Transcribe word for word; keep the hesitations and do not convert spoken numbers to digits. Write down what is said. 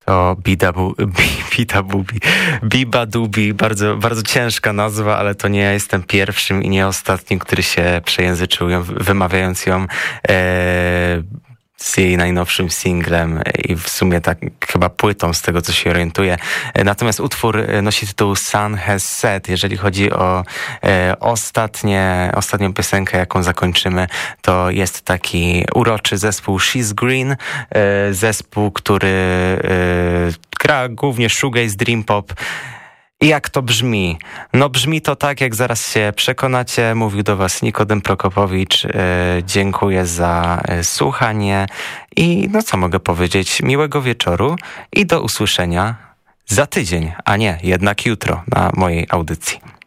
To Bidabu, Bidabubi, Bibadubi, bardzo, bardzo ciężka nazwa, ale to nie ja jestem pierwszym i nie ostatnim, który się przejęzyczył ją, wymawiając ją e, z jej najnowszym singlem i w sumie tak chyba płytą, z tego co się orientuję. Natomiast utwór nosi tytuł Sun Has Set. Jeżeli chodzi o e, ostatnie, ostatnią piosenkę, jaką zakończymy, to jest taki uroczy zespół She's Green, e, zespół, który e, gra głównie shoegaze, dream pop. I jak to brzmi? No brzmi to tak, jak zaraz się przekonacie. Mówił do was Nikodem Prokopowicz. E, dziękuję za e, słuchanie i no co mogę powiedzieć? Miłego wieczoru i do usłyszenia za tydzień, a nie jednak jutro na mojej audycji.